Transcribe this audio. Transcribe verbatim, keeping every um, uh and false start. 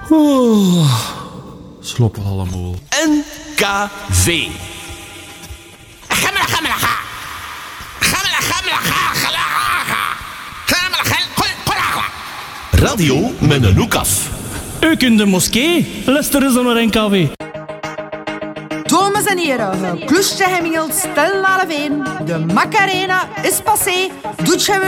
Oh, sloppen allemaal. N K V. Radio met een hoek af. Ook in de moskee, luister eens naar N K V. Dames en heren, Klusje Hemmingel, stel naar de veen. De Macarena is passé. Doetje